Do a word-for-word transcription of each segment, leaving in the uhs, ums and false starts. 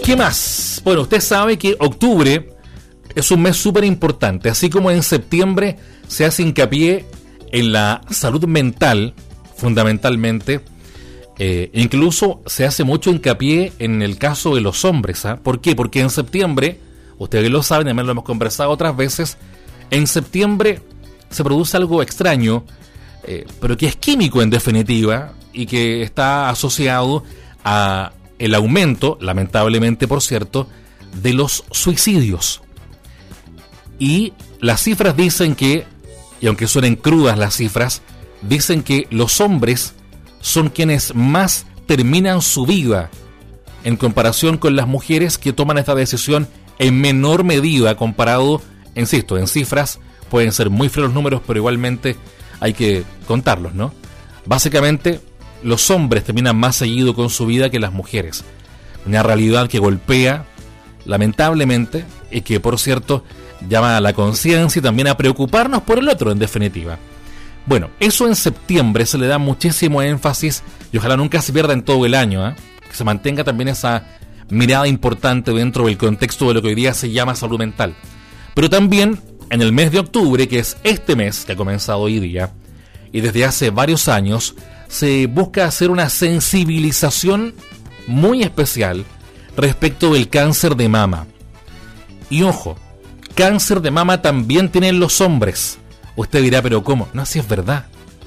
¿Qué más? Bueno, usted sabe que octubre es un mes súper importante, así como en septiembre se hace hincapié en la salud mental, fundamentalmente. Eh, incluso se hace mucho hincapié en el caso de los hombres. ¿eh? ¿Por qué? Porque en septiembre, ustedes lo saben, además lo hemos conversado otras veces, en septiembre se produce algo extraño, eh, pero que es químico en definitiva, y que está asociado a el aumento, lamentablemente por cierto, de los suicidios. Y las cifras dicen que, y aunque suenen crudas las cifras, dicen que los hombres son quienes más terminan su vida en comparación con las mujeres, que toman esta decisión en menor medida comparado, insisto, en cifras pueden ser muy feos los números, pero igualmente hay que contarlos, ¿no? Básicamente, los hombres terminan más seguido con su vida que las mujeres. Una realidad que golpea, lamentablemente, y que, por cierto, llama a la conciencia y también a preocuparnos por el otro, en definitiva. Bueno, eso en septiembre se le da muchísimo énfasis y ojalá nunca se pierda en todo el año, ¿eh? Que se mantenga también esa mirada importante dentro del contexto de lo que hoy día se llama salud mental. Pero también en el mes de octubre, que es este mes que ha comenzado hoy día, y desde hace varios años, se busca hacer una sensibilización muy especial respecto del cáncer de mama. Y ojo, cáncer de mama también tienen los hombres. Usted dirá, pero ¿cómo? No, así es verdad.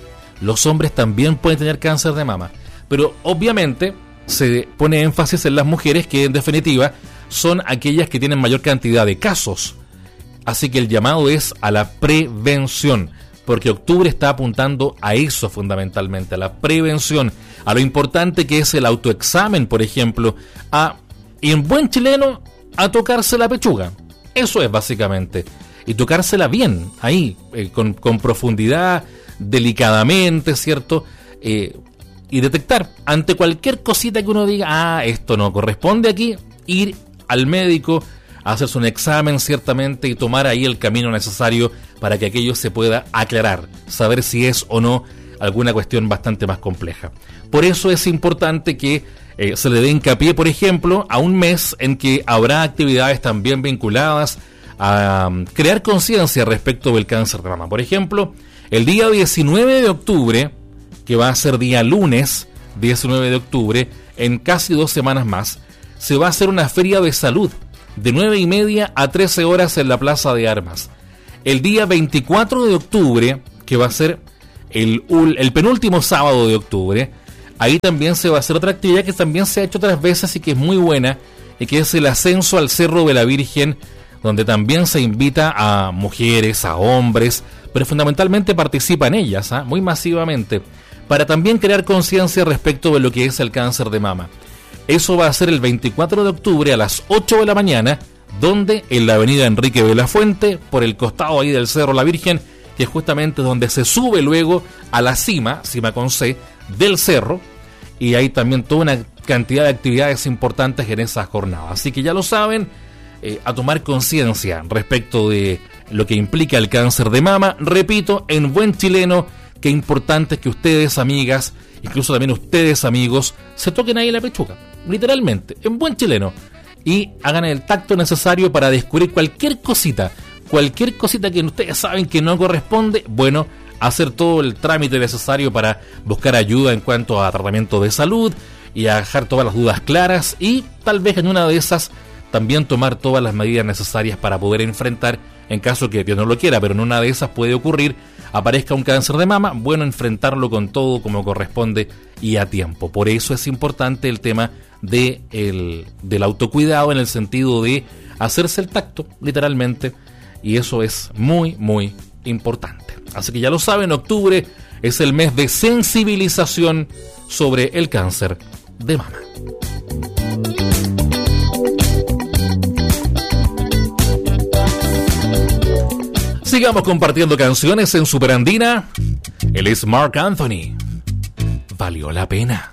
Los hombres también pueden tener cáncer de mama. Pero obviamente se pone énfasis en las mujeres, que en definitiva son aquellas que tienen mayor cantidad de casos. Así que el llamado es a la prevención, porque octubre está apuntando a eso fundamentalmente, a la prevención, a lo importante que es el autoexamen, por ejemplo, a, y en buen chileno, a tocarse la pechuga. Eso es básicamente. Y tocársela bien, ahí, eh, con, con profundidad, delicadamente, ¿cierto? Eh, y detectar ante cualquier cosita que uno diga, ah, esto no corresponde aquí, ir al médico, hacerse un examen ciertamente y tomar ahí el camino necesario para que aquello se pueda aclarar, saber si es o no alguna cuestión bastante más compleja. Por eso es importante que eh, se le dé hincapié, por ejemplo, a un mes en que habrá actividades también vinculadas a um, crear conciencia respecto del cáncer de mama. Por ejemplo, el día diecinueve de octubre, que va a ser día lunes, diecinueve de octubre, en casi dos semanas más, se va a hacer una feria de salud de nueve y media a trece horas en la Plaza de Armas. El día veinticuatro de octubre, que va a ser el, el penúltimo sábado de octubre, ahí también se va a hacer otra actividad que también se ha hecho otras veces y que es muy buena, y que es el ascenso al Cerro de la Virgen, donde también se invita a mujeres, a hombres, pero fundamentalmente participan ellas, ¿eh? muy masivamente, para también crear conciencia respecto de lo que es el cáncer de mama. Eso va a ser el veinticuatro de octubre a las ocho de la mañana, donde en la avenida Enrique de la Fuente, por el costado ahí del Cerro La Virgen, que es justamente donde se sube luego a la cima, cima con C, del cerro, y hay también toda una cantidad de actividades importantes en esa jornada. Así que ya lo saben, eh, a tomar conciencia respecto de lo que implica el cáncer de mama. Repito, en buen chileno, qué importante es que ustedes, amigas, incluso también ustedes, amigos, se toquen ahí la pechuga, literalmente, en buen chileno, y hagan el tacto necesario para descubrir cualquier cosita, cualquier cosita que ustedes saben que no corresponde. Bueno, hacer todo el trámite necesario para buscar ayuda en cuanto a tratamiento de salud y a dejar todas las dudas claras, y tal vez en una de esas también tomar todas las medidas necesarias para poder enfrentar, en caso que Dios no lo quiera, pero en una de esas puede ocurrir, aparezca un cáncer de mama, bueno, enfrentarlo con todo como corresponde y a tiempo. Por eso es importante el tema de el, del autocuidado, en el sentido de hacerse el tacto, literalmente, y eso es muy, muy importante. Así que ya lo saben, octubre es el mes de sensibilización sobre el cáncer de mama. Sigamos compartiendo canciones en Superandina. Él es Marc Anthony. Valió la pena.